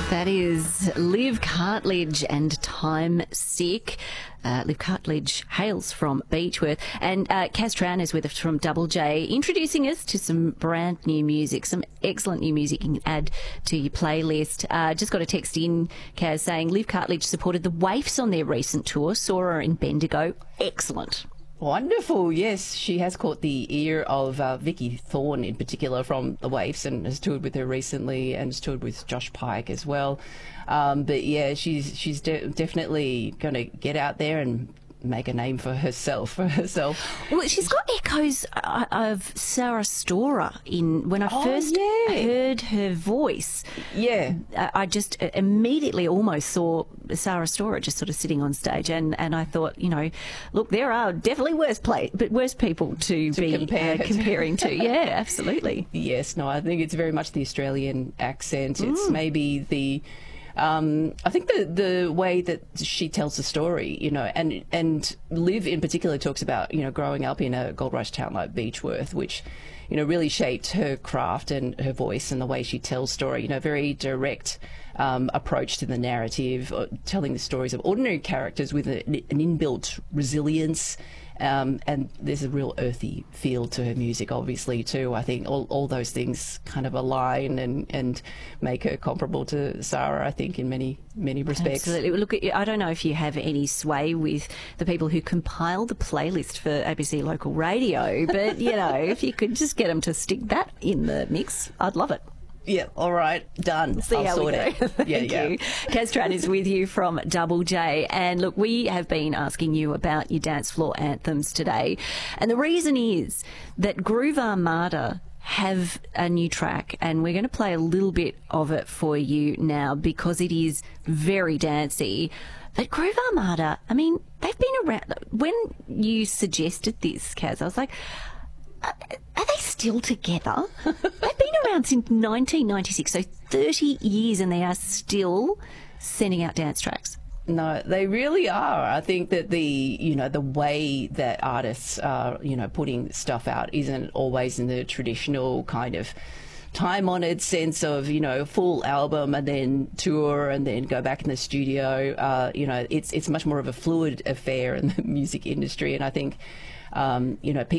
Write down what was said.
That is Liv Cartledge and Time Sick. Liv Cartledge hails from Beechworth, and Kaz Tran is with us from Double J, introducing us to some brand new music, some excellent new music you can add to your playlist. Just got a text in, Kaz, saying Liv Cartledge supported the Waifs on their recent tour, saw her in Bendigo. Excellent. Wonderful, yes. She has caught the ear of Vicky Thorne in particular from the Waifs, and has toured with her recently, and has toured with Josh Pike as well. But yeah, she's definitely going to get out there and make a name for herself. Well, she's got echoes of Sarah Storer in when I first heard her voice. Yeah, I just immediately almost saw Sarah Storer just sort of sitting on stage, and I thought, you know, look, there are definitely worse people to be comparing to. Yeah, absolutely. Yes, no, I think it's very much the Australian accent. It's maybe the I think the way that she tells the story, you know, and Liv in particular talks about, you know, growing up in a gold rush town like Beechworth, which, you know, really shaped her craft and her voice and the way she tells story, you know, very direct approach to the narrative, telling the stories of ordinary characters with an inbuilt resilience. And there's a real earthy feel to her music, obviously, too. I think all those things kind of align and make her comparable to Sarah, I think, in many respects. Absolutely. Look, I don't know if you have any sway with the people who compile the playlist for ABC Local Radio, but, you know, if you could just get them to stick that in the mix, I'd love it. Yeah, all right, done. See how we go. Thank you. Kaz Tran is with you from Double J. And look, we have been asking you about your dance floor anthems today. And the reason is that Groove Armada have a new track, and we're going to play a little bit of it for you now because it is very dancey. But Groove Armada, I mean, they've been around. When you suggested this, Kaz, I was like, are they still together? They've been around since 1996, so 30 years, and they are still sending out dance tracks. No, they really are. I think that the way that artists are, you know, putting stuff out isn't always in the traditional kind of time-honoured sense of, you know, full album and then tour and then go back in the studio. You know, it's much more of a fluid affair in the music industry, and I think, you know,